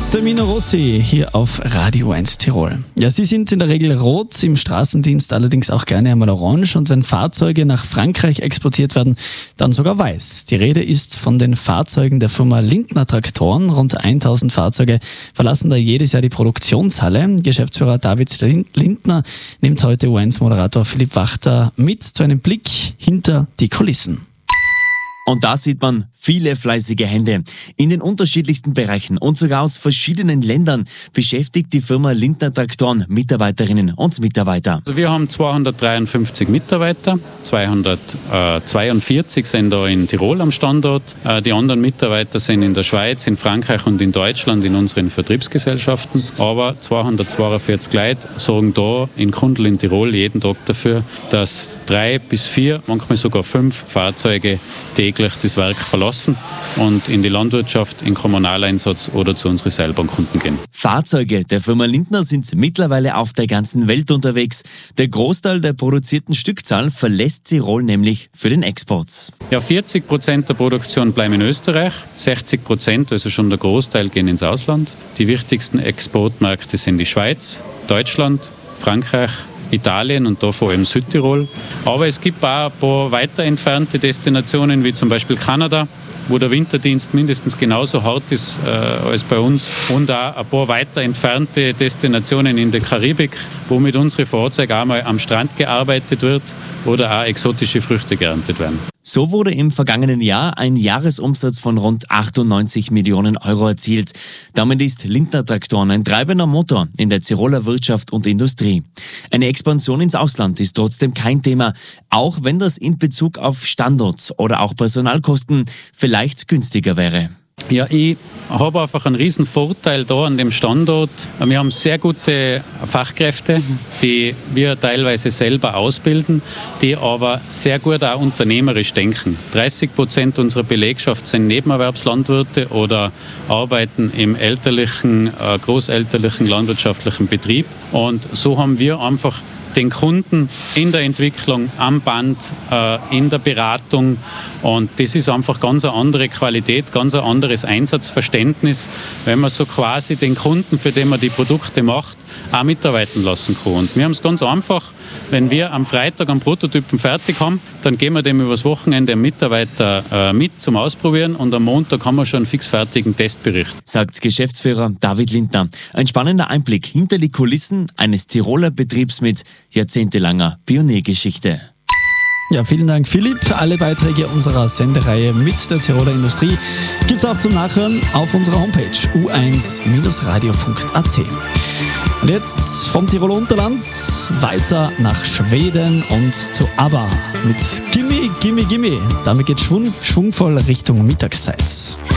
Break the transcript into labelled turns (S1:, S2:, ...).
S1: Semino Rossi hier auf Radio 1 Tirol. Ja, sie sind in der Regel rot, im Straßendienst allerdings auch gerne einmal orange und wenn Fahrzeuge nach Frankreich exportiert werden, dann sogar weiß. Die Rede ist von den Fahrzeugen der Firma Lindner Traktoren. Rund 1000 Fahrzeuge verlassen da jedes Jahr die Produktionshalle. Geschäftsführer David Lindner nimmt heute U1-Moderator Philipp Wachter mit zu einem Blick hinter die Kulissen.
S2: Und da sieht man viele fleißige Hände. In den unterschiedlichsten Bereichen und sogar aus verschiedenen Ländern beschäftigt die Firma Lindner Traktoren Mitarbeiterinnen und Mitarbeiter.
S3: Also wir haben 253 Mitarbeiter, 242 sind da in Tirol am Standort. Die anderen Mitarbeiter sind in der Schweiz, in Frankreich und in Deutschland in unseren Vertriebsgesellschaften. Aber 242 Leute sorgen da in Kundl in Tirol jeden Tag dafür, dass 3 bis 4, manchmal sogar 5 Fahrzeuge täglich das Werk verlassen und in die Landwirtschaft, in Kommunaleinsatz oder zu unseren Seilbahnkunden gehen.
S2: Fahrzeuge der Firma Lindner sind mittlerweile auf der ganzen Welt unterwegs. Der Großteil der produzierten Stückzahl verlässt Tirol nämlich für den Export.
S3: Ja, 40% der Produktion bleiben in Österreich, 60%, also schon der Großteil, gehen ins Ausland. Die wichtigsten Exportmärkte sind die Schweiz, Deutschland, Frankreich, Italien und da vor allem Südtirol. Aber es gibt auch ein paar weiter entfernte Destinationen, wie zum Beispiel Kanada, wo der Winterdienst mindestens genauso hart ist als bei uns. Und auch ein paar weiter entfernte Destinationen in der Karibik, wo mit unseren Fahrzeugen auch mal am Strand gearbeitet wird oder auch exotische Früchte geerntet werden.
S2: So wurde im vergangenen Jahr ein Jahresumsatz von rund 98 Millionen Euro erzielt. Damit ist Lindner Traktoren ein treibender Motor in der Tiroler Wirtschaft und Industrie. Eine Expansion ins Ausland ist trotzdem kein Thema, auch wenn das in Bezug auf Standort oder auch Personalkosten vielleicht günstiger wäre.
S3: Ja, ich habe einfach einen riesen Vorteil da an dem Standort. Wir haben sehr gute Fachkräfte, die wir teilweise selber ausbilden, die aber sehr gut auch unternehmerisch denken. 30% unserer Belegschaft sind Nebenerwerbslandwirte oder arbeiten im elterlichen, großelterlichen landwirtschaftlichen Betrieb. Und so haben wir einfach den Kunden in der Entwicklung, am Band, in der Beratung. Und das ist einfach ganz eine andere Qualität, ganz ein anderes Einsatzverständnis, wenn man so quasi den Kunden, für den man die Produkte macht, auch mitarbeiten lassen kann. Und wir haben es ganz einfach, wenn wir am Freitag einen Prototypen fertig haben, dann geben wir dem übers Wochenende einen Mitarbeiter mit zum Ausprobieren und am Montag haben wir schon einen fixfertigen Testbericht.
S2: Sagt Geschäftsführer David Lindner. Ein spannender Einblick hinter die Kulissen eines Tiroler Betriebs mit jahrzehntelanger Pioniergeschichte.
S1: Ja, vielen Dank, Philipp. Alle Beiträge unserer Sendereihe mit der Tiroler Industrie gibt es auch zum Nachhören auf unserer Homepage u1-radio.at. Und jetzt vom Tiroler Unterland weiter nach Schweden und zu ABBA mit Gimme, Gimme, Gimme. Damit geht schwungvoll Richtung Mittagszeit.